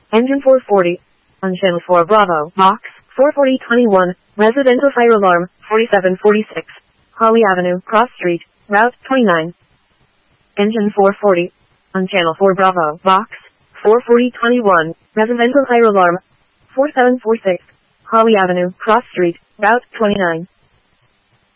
Engine 440. On channel 4 Bravo, box 44021, residential fire alarm 4746, Holly Avenue, Cross Street, Route 29. Engine 440. On channel 4 Bravo, box 44021, residential fire alarm 4746, Holly Avenue, Cross Street, Route 29.